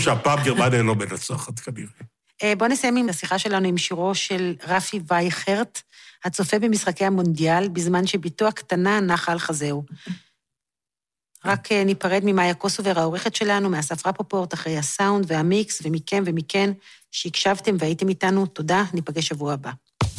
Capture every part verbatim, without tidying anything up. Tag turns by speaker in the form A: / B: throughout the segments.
A: שהפעם גרמניה לא מנצחת כנראה.
B: בוא נסיים עם השיחה שלנו עם שירו של רפי וייכרט, הצופה במשחקי המונדיאל, בזמן שביתו הקטנה נחה על חזהו. רק ניפרד ממאיה קוסובר, העורכת שלנו, מאסף רפופורט, אחרי הסאונד והמיקס, ומכם ומכן, שהקשבתם והייתם איתנו. תודה, ניפגש שבוע הבא.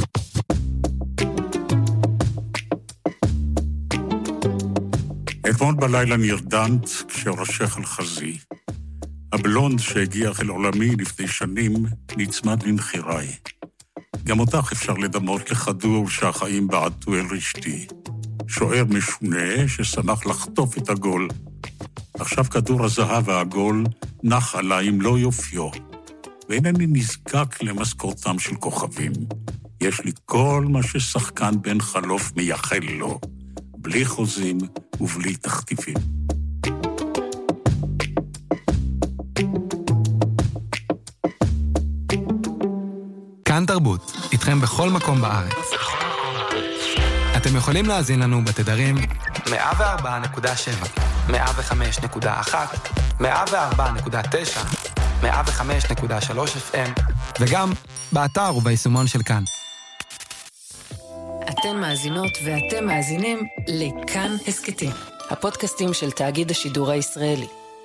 A: אתמול בלילה נרדמת כשראשך על חזי. הבלונד שהגיע אל עולמי לפני שנים נצמד לנחיריי. גם אותך אפשר לדמות לכדור שהחיים בעטו אל רשתי. שוער משונה ששמח לחטוף את הגול. עכשיו כדור הזהב והגול נח עליי עם לא יופיו. ואינני נזקק למשכורתם של כוכבים. יש לי כל מה ששחקן בן חלוף מייחל לו. בלי חוזים ובלי תחטיפים.
C: כאן תרבות, איתכם בכל מקום בארץ. אתם יכולים להאזין לנו בתדרים מאה וארבע נקודה שבע, מאה וחמש נקודה אחת, מאה וארבע נקודה תשע, מאה וחמש נקודה שלוש אף אם, וגם באתר וביישומון של כאן.
D: אתן מאזינות ואתם מאזינים לכאן הסקטים, הפודקאסטים של תאגיד השידור הישראלי.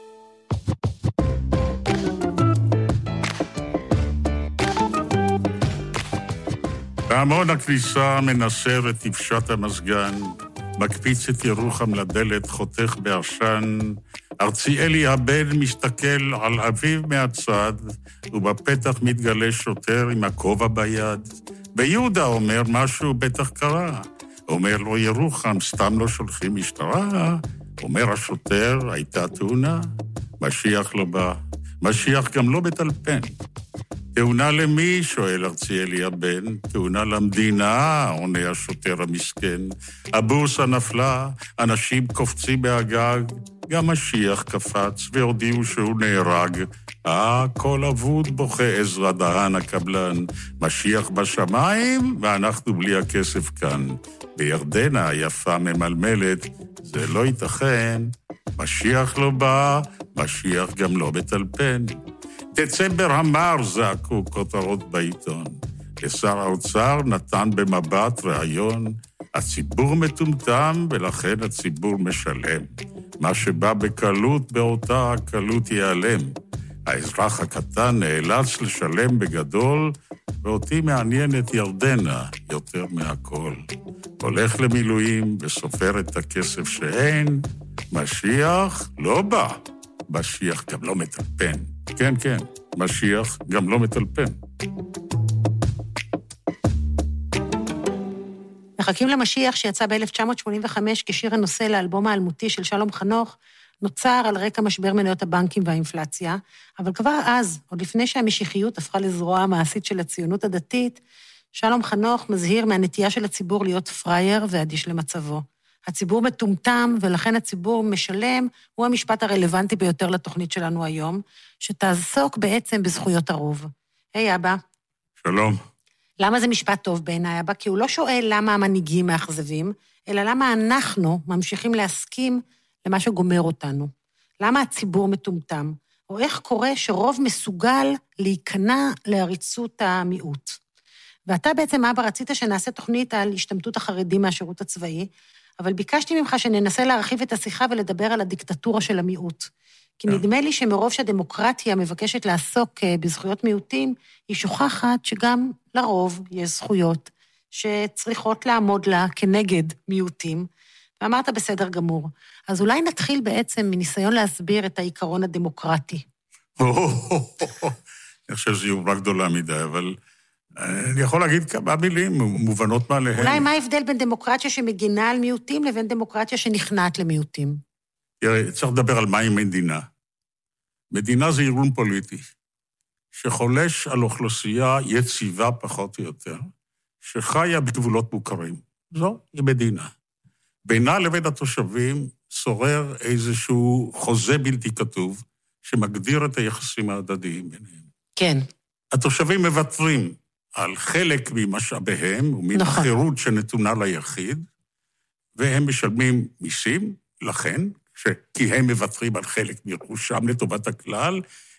A: פעמון הכניסה מנסר את תפשט המסגן, מקפיץ את ירוחם לדלת, חותך בעשן, ארציאלי הבן מסתכל על אביו מהצד, ובפתח מתגלה שוטר עם הכובע ביד. ויהודה אומר משהו בטח קרה. אומר לו ירוחם, סתם לא שולחים משטרה. אומר השוטר, הייתה תאונה, משיח לא בא, משיח גם לא בטלפן. תאונה למי? שואל ארציאלי הבן. תאונה למדינה, עונה השוטר המסכן. הבורסה נפלה, אנשים קופצים מהגג, גם משיח קפץ והודיעו שהוא נהרג. אה, כל אבוד בוכה עזרא דהן הקבלן. משיח בשמיים ואנחנו בלי הכסף כאן. בירדנה היפה ממלמלת, זה לא ייתכן. משיח לא בא, משיח גם לא בטלפן. דצמבר המר זעקו כותרות בעיתון. לשר האוצר נתן במבט רעיון, הציבור מטומטם ולכן הציבור משלם. מה שבא בקלות באותה הקלות ייעלם. האזרח הקטן נאלץ לשלם בגדול, ואותי מעניינת ירדנה יותר מהכל. הולך למילואים וסופר את הכסף שאין, משיח לא בא, משיח גם לא מטלפן. כן, כן, משיח גם לא מטלפן.
B: מחכים למשיח שיצא ב-אלף תשע מאות שמונים וחמש כשיר הנושא לאלבום האלמותי של שלום חנוך, נוצר על רקע משבר מניות הבנקים והאינפלציה, אבל כבר אז, עוד לפני שהמשיחיות הפכה לזרוע המעשית של הציונות הדתית, שלום חנוך מזהיר מהנטייה של הציבור להיות פרייר ואדיש למצבו. הציבור מטומטם, ולכן הציבור משלם, הוא המשפט הרלוונטי ביותר לתוכנית שלנו היום, שתעסוק בעצם בזכויות הרוב. היי אבא.
A: שלום.
B: למה זה משפט טוב בעיניי אבא? כי הוא לא שואל למה המנהיגים מאכזבים, אלא למה אנחנו ממשיכים להסכים למה שגומר אותנו. למה הציבור מטומטם? או איך קורה שרוב מסוגל להיכנע לעריצות המיעוט. ואתה בעצם אבא רצית שנעשה תוכנית על השתמטות החרדים מהשירות הצבאי, אבל ביקשתי ממך שננסה להרחיב את השיחה ולדבר על הדיקטטורה של המיעוט. כי נדמה לי שמרוב שהדמוקרטיה מבקשת לעסוק בזכויות מיעוטים, היא שוכחת שגם לרוב יש זכויות שצריכות לעמוד לה כנגד מיעוטים, ואמרת בסדר גמור. אז אולי נתחיל בעצם מניסיון להסביר את העיקרון הדמוקרטי.
A: אני חושב שזו יומרה גדולה מדי, אבל אני יכול להגיד כמה מילים מובנות מעליהם.
B: אולי מה ההבדל בין דמוקרטיה שמגינה על מיעוטים לבין דמוקרטיה שנכנעת למיעוטים?
A: תראה, צריך לדבר על מהי מדינה. מדינה זה ארגון פוליטי, שחולש על אוכלוסייה יציבה פחות או יותר, שחיה בגבולות מוכרים. זו היא מדינה. בינה לבין התושבים שורר איזשהו חוזה בלתי כתוב, שמגדיר את היחסים ההדדיים ביניהם.
B: כן.
A: התושבים מבטרים על חלק ממשאביהם, ומן
B: נכון.
A: החירות שנתונה ליחיד, והם משלמים מיסים, לכן, ש... כי הם מבטרים על חלק מרכושם לטובת הכלל,